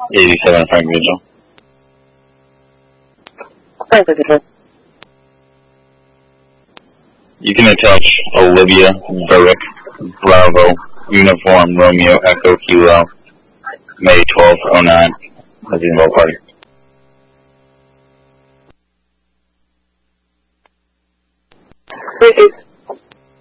87 Frank Vigil. Frank Vigil. You can attach Olivia Burrick, Bravo, Uniform, Romeo, Echo, Kilo, May 12th, 09, as the involved party. Wait,